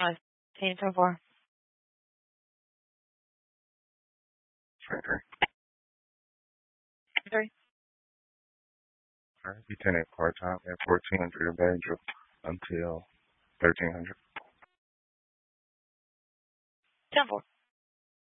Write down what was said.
Team 10-4. Franklin. 3. All right. Lieutenant part-time at 1400 Evangel until 1300. 10-4.